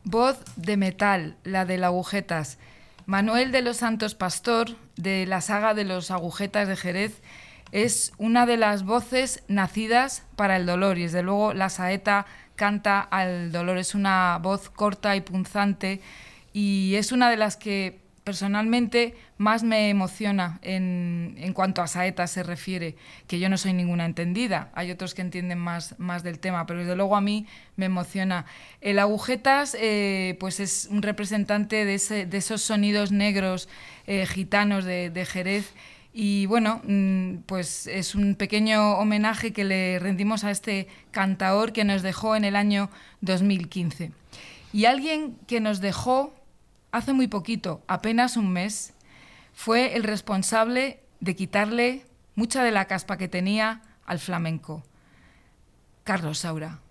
Voz de metal, la de las agujetas. Manuel de los Santos Pastor, de la saga de los Agujetas de Jerez, es una de las voces nacidas para el dolor y desde luego la saeta canta al dolor. Es una voz corta y punzante y es una de las que personalmente más me emociona en cuanto a saetas se refiere, que yo no soy ninguna entendida, hay otros que entienden más del tema, pero desde luego a mí me emociona. El agujetas pues es un representante de esos sonidos negros gitanos de Jerez. Y bueno, pues es un pequeño homenaje que le rendimos a este cantaor que nos dejó en el año 2015. Y alguien que nos dejó hace muy poquito, apenas un mes, fue el responsable de quitarle mucha de la caspa que tenía al flamenco, Carlos Saura.